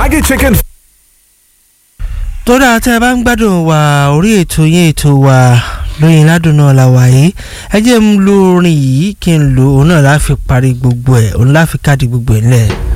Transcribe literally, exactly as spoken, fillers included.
Maggi chicken. tó dáa tẹ́ ẹ bá ń gbádùn wa orí ètò yẹn ètò wa lóyìn ládùn náà la wà yìí ẹ jẹ́ ń lo orin yìí kí n lo òun náà láfi parí gbogbo ẹ̀ òun láfi káàdì gbogbo ẹ̀ lẹ̀.